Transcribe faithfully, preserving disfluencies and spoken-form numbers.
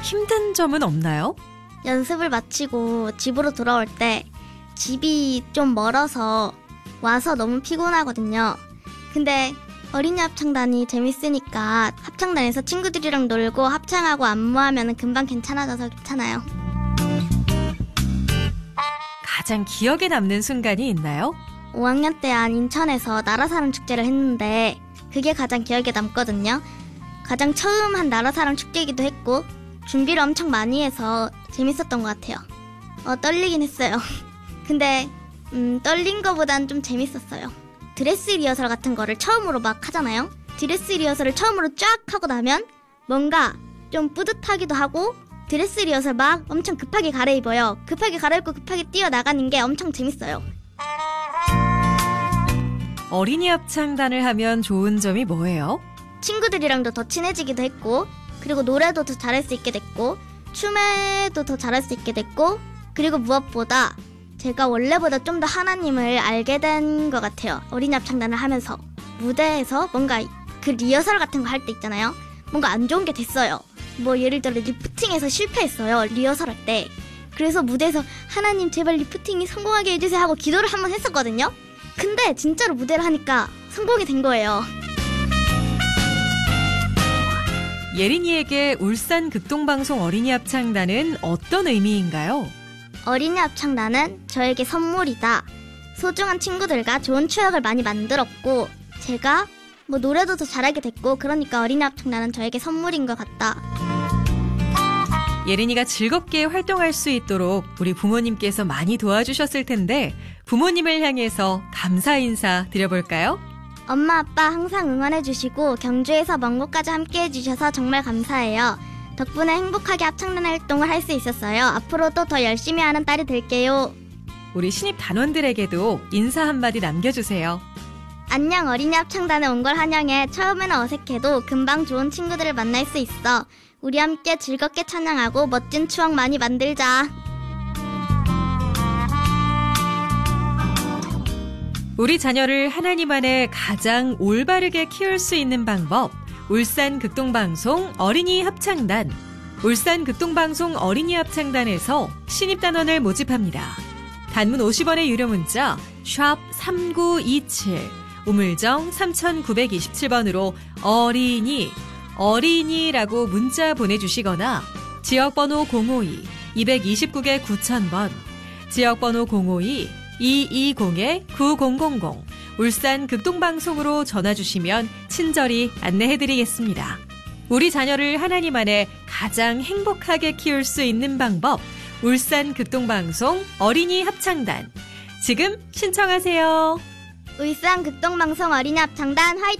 힘든 점은 없나요? 연습을 마치고 집으로 돌아올 때 집이 좀 멀어서 와서 너무 피곤하거든요. 근데 어린이 합창단이 재밌으니까 합창단에서 친구들이랑 놀고 합창하고 안무하면 금방 괜찮아져서 괜찮아요. 가장 기억에 남는 순간이 있나요? 오 학년 때 한 인천에서 나라사랑 축제를 했는데 그게 가장 기억에 남거든요. 가장 처음 한 나라사랑 축제이기도 했고 준비를 엄청 많이 해서 재밌었던 것 같아요. 어, 떨리긴 했어요. 근데 음, 떨린 거보단 좀 재밌었어요. 드레스 리허설 같은 거를 처음으로 막 하잖아요. 드레스 리허설을 처음으로 쫙 하고 나면 뭔가 좀 뿌듯하기도 하고 드레스 리허설 막 엄청 급하게 갈아입어요. 급하게 갈아입고 급하게 뛰어나가는 게 엄청 재밌어요. 어린이 합창단을 하면 좋은 점이 뭐예요? 친구들이랑도 더 친해지기도 했고 그리고 노래도 더 잘할 수 있게 됐고 춤에도 더 잘할 수 있게 됐고 그리고 무엇보다 제가 원래보다 좀 더 하나님을 알게 된 것 같아요. 어린이 합창단을 하면서 무대에서 뭔가 그 리허설 같은 거 할 때 있잖아요. 뭔가 안 좋은 게 됐어요. 뭐 예를 들어 리프팅에서 실패했어요. 리허설 할 때. 그래서 무대에서 하나님 제발 리프팅이 성공하게 해주세요 하고 기도를 한번 했었거든요. 근데 진짜로 무대를 하니까 성공이 된 거예요. 예린이에게 울산 극동방송 어린이 합창단은 어떤 의미인가요? 어린이 합창단은 저에게 선물이다. 소중한 친구들과 좋은 추억을 많이 만들었고 제가 뭐 노래도 더 잘하게 됐고 그러니까 어린이 합창단은 저에게 선물인 것 같다. 예린이가 즐겁게 활동할 수 있도록 우리 부모님께서 많이 도와주셨을 텐데 부모님을 향해서 감사 인사 드려볼까요? 엄마 아빠 항상 응원해주시고 경주에서 먼 곳까지 함께해주셔서 정말 감사해요. 덕분에 행복하게 합창단 활동을 할 수 있었어요. 앞으로도 더 열심히 하는 딸이 될게요. 우리 신입 단원들에게도 인사 한마디 남겨주세요. 안녕, 어린이 합창단에 온 걸 환영해. 처음에는 어색해도 금방 좋은 친구들을 만날 수 있어. 우리 함께 즐겁게 찬양하고 멋진 추억 많이 만들자. 우리 자녀를 하나님 안에 가장 올바르게 키울 수 있는 방법, 울산 극동방송 어린이 합창단. 울산 극동방송 어린이 합창단에서 신입단원을 모집합니다. 단문 오십 원의 유료 문자 샵 삼구이칠, 우물정 삼구이칠 번으로 어린이, 어린이라고 문자 보내주시거나 지역번호 공오이 이이구 구천 번, 지역번호 공오이 이이공 구공공공 울산 극동방송으로 전화주시면 친절히 안내해드리겠습니다. 우리 자녀를 하나님 안에 가장 행복하게 키울 수 있는 방법, 울산 극동방송 어린이 합창단. 지금 신청하세요. 울산 극동방송 어린이 합창단 화이팅!